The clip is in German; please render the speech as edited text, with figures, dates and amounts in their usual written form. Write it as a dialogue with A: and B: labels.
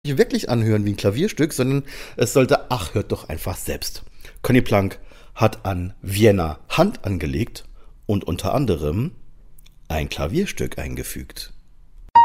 A: nicht wirklich anhören wie ein Klavierstück, sondern es sollte, ach, hört doch einfach selbst. Conny Plank hat an Vienna Hand angelegt und unter anderem ein Klavierstück eingefügt.